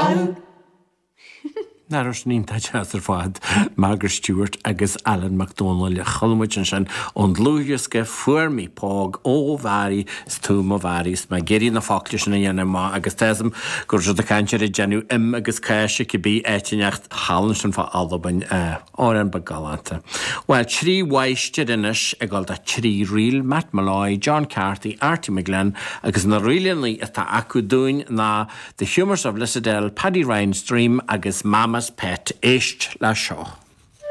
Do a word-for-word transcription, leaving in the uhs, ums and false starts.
Down. Náras nínta teasar fád Margaret Stewart agus Alan MacDonald le cholmuid an sin an lúgus go fuairmí pág ó bharí stúm ó bharís me géirí na fáclis na dhéanam má agus téasam gur se a canteir i genú im agus caiise go bí éitineacht hálan sin fá albain áran ba galanta. Well, trí waiste inis ag gáil da trí riil Matt Malloy, John Carthy, Artie McGlenn agus na riilionlaí atá acu dúin na The Humours of Lissadell, Paddy Ryan's Dream agus Mama's Pet éist le seo.